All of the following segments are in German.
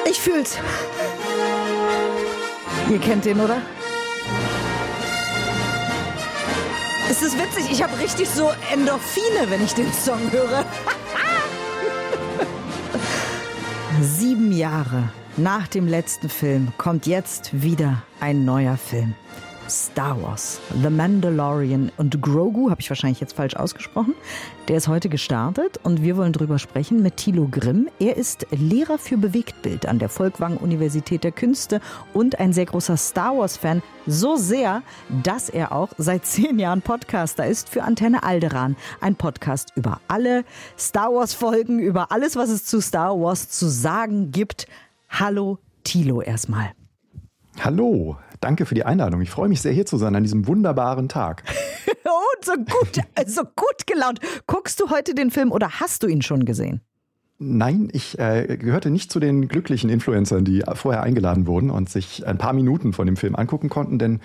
Ich fühl's. Ihr kennt den, oder? Es ist witzig, ich habe richtig so Endorphine, wenn ich den Song höre. 7 Jahre nach dem letzten Film kommt jetzt wieder ein neuer Film. Star Wars, The Mandalorian und Grogu, habe ich wahrscheinlich jetzt falsch ausgesprochen, der ist heute gestartet und wir wollen drüber sprechen mit Thilo Grimm. Er ist Lehrer für Bewegtbild an der Folkwang-Universität der Künste und ein sehr großer Star Wars-Fan. So sehr, dass er auch seit 10 Jahren Podcaster ist für Antenne Alderan. Ein Podcast über alle Star Wars-Folgen, über alles, was es zu Star Wars zu sagen gibt. Hallo Thilo erstmal. Hallo, danke für die Einladung. Ich freue mich sehr, hier zu sein an diesem wunderbaren Tag. Und so gut gelaunt. Guckst du heute den Film oder hast du ihn schon gesehen? Nein, ich gehörte nicht zu den glücklichen Influencern, die vorher eingeladen wurden und sich ein paar Minuten von dem Film angucken konnten. Denn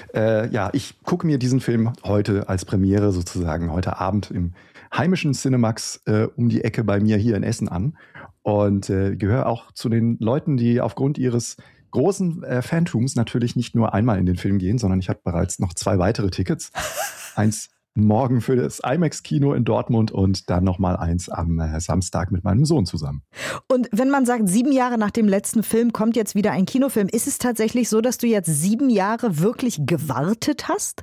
ich gucke mir diesen Film heute als Premiere sozusagen heute Abend im heimischen Cinemax um die Ecke bei mir hier in Essen an. Und gehöre auch zu den Leuten, die aufgrund ihres großen Fantums natürlich nicht nur einmal in den Film gehen, sondern ich habe bereits noch 2 weitere Tickets. Eins morgen für das IMAX-Kino in Dortmund und dann nochmal eins am Samstag mit meinem Sohn zusammen. Und wenn man sagt, 7 Jahre nach dem letzten Film kommt jetzt wieder ein Kinofilm, ist es tatsächlich so, dass du jetzt 7 Jahre wirklich gewartet hast?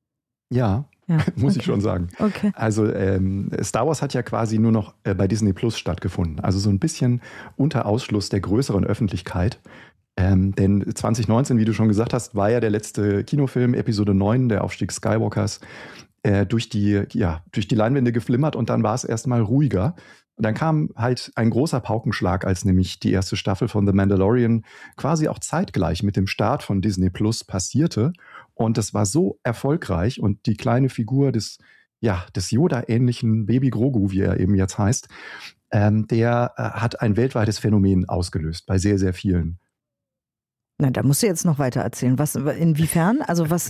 Ja. Muss ich schon sagen. Okay. Also Star Wars hat ja quasi nur noch bei Disney Plus stattgefunden. Also so ein bisschen unter Ausschluss der größeren Öffentlichkeit. Denn 2019, wie du schon gesagt hast, war ja der letzte Kinofilm, Episode 9, der Aufstieg Skywalkers, durch die Leinwände geflimmert und dann war es erstmal ruhiger. Und dann kam halt ein großer Paukenschlag, als nämlich die erste Staffel von The Mandalorian quasi auch zeitgleich mit dem Start von Disney Plus passierte. Und das war so erfolgreich und die kleine Figur des Yoda-ähnlichen Baby Grogu, wie er eben jetzt heißt, der hat ein weltweites Phänomen ausgelöst bei sehr, sehr vielen. Na, da musst du jetzt noch weiter erzählen. Was, inwiefern? Also was,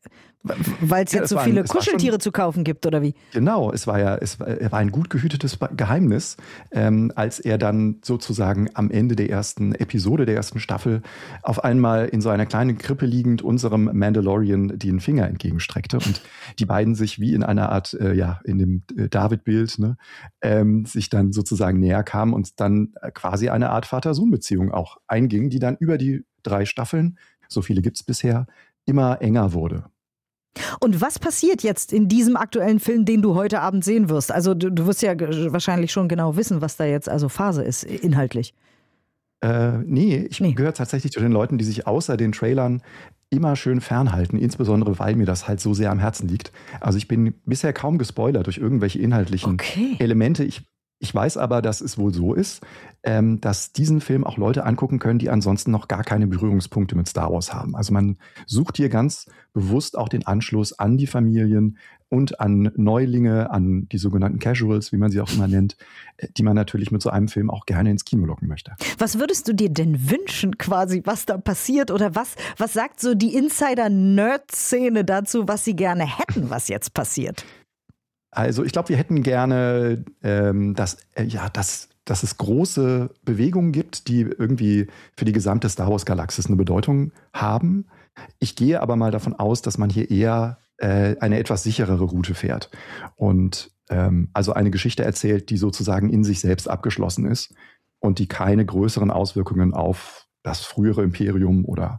weil es jetzt so viele Kuscheltiere zu kaufen gibt, oder wie? Genau, er war ein gut gehütetes Geheimnis, als er dann sozusagen am Ende der ersten Episode, der ersten Staffel, auf einmal in so einer kleinen Krippe liegend unserem Mandalorian den Finger entgegenstreckte und die beiden sich wie in einer Art, in dem David-Bild, ne, sich dann sozusagen näher kamen und dann quasi eine Art Vater-Sohn-Beziehung auch einging, die dann über die 3 Staffeln, so viele gibt es bisher, immer enger wurde. Und was passiert jetzt in diesem aktuellen Film, den du heute Abend sehen wirst? Also du wirst ja wahrscheinlich schon genau wissen, was da jetzt also Phase ist, inhaltlich. Ich gehöre tatsächlich zu den Leuten, die sich außer den Trailern immer schön fernhalten, insbesondere weil mir das halt so sehr am Herzen liegt. Also ich bin bisher kaum gespoilert durch irgendwelche inhaltlichen Elemente. Ich weiß aber, dass es wohl so ist, dass diesen Film auch Leute angucken können, die ansonsten noch gar keine Berührungspunkte mit Star Wars haben. Also man sucht hier ganz bewusst auch den Anschluss an die Familien und an Neulinge, an die sogenannten Casuals, wie man sie auch immer nennt, die man natürlich mit so einem Film auch gerne ins Kino locken möchte. Was würdest du dir denn wünschen quasi, was da passiert? Oder was sagt so die Insider-Nerd-Szene dazu, was sie gerne hätten, was jetzt passiert? Also ich glaube, wir hätten gerne, dass es große Bewegungen gibt, die irgendwie für die gesamte Star Wars-Galaxis eine Bedeutung haben. Ich gehe aber mal davon aus, dass man hier eher eine etwas sicherere Route fährt und also eine Geschichte erzählt, die sozusagen in sich selbst abgeschlossen ist und die keine größeren Auswirkungen auf das frühere Imperium oder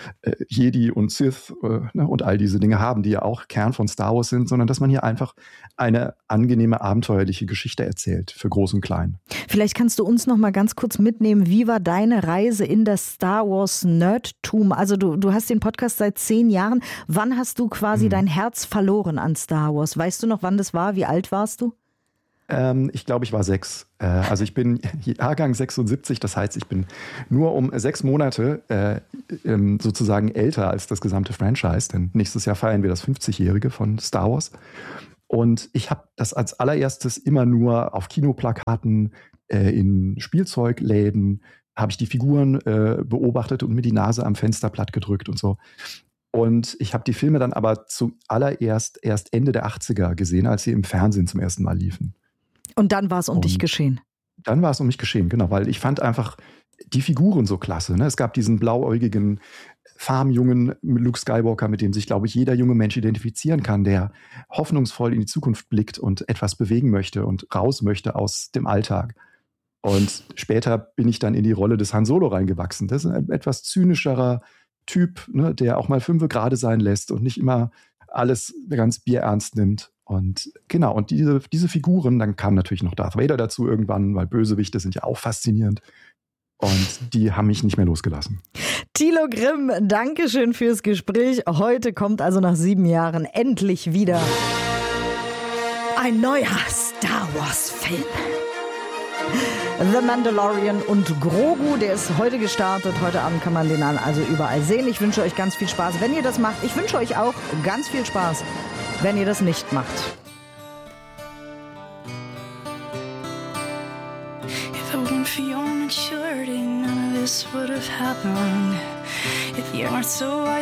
Jedi und Sith und all diese Dinge haben, die ja auch Kern von Star Wars sind, sondern dass man hier einfach eine angenehme, abenteuerliche Geschichte erzählt, für Groß und Klein. Vielleicht kannst du uns noch mal ganz kurz mitnehmen, wie war deine Reise in das Star Wars Nerdtum? Also du hast den Podcast seit 10 Jahren. Wann hast du quasi dein Herz verloren an Star Wars? Weißt du noch, wann das war? Wie alt warst du? Ich glaube, ich war 6. Also ich bin Jahrgang 76, das heißt, ich bin nur um 6 Monate sozusagen älter als das gesamte Franchise, denn nächstes Jahr feiern wir das 50-Jährige von Star Wars. Und ich habe das als allererstes immer nur auf Kinoplakaten, in Spielzeugläden, habe ich die Figuren beobachtet und mir die Nase am Fenster platt gedrückt und so. Und ich habe die Filme dann aber zuallererst erst Ende der 80er gesehen, als sie im Fernsehen zum ersten Mal liefen. Und dann war es um dich geschehen? Dann war es um mich geschehen, genau, weil ich fand einfach die Figuren so klasse. Ne? Es gab diesen blauäugigen Farmjungen Luke Skywalker, mit dem sich, glaube ich, jeder junge Mensch identifizieren kann, der hoffnungsvoll in die Zukunft blickt und etwas bewegen möchte und raus möchte aus dem Alltag. Und später bin ich dann in die Rolle des Han Solo reingewachsen. Das ist ein etwas zynischerer Typ, ne, der auch mal 5 gerade sein lässt und nicht immer alles ganz bierernst nimmt. Und genau, und diese Figuren, dann kam natürlich noch Darth Vader dazu irgendwann, weil Bösewichte sind ja auch faszinierend. Und die haben mich nicht mehr losgelassen. Thilo Grimm, danke schön fürs Gespräch. Heute kommt also nach 7 Jahren endlich wieder ein neuer Star Wars Film. The Mandalorian und Grogu, der ist heute gestartet. Heute Abend kann man den dann also überall sehen. Ich wünsche euch ganz viel Spaß, wenn ihr das macht. Ich wünsche euch auch ganz viel Spaß, wenn ihr das nicht macht. If it weren't for your maturity, none of this would have happened. If you weren't so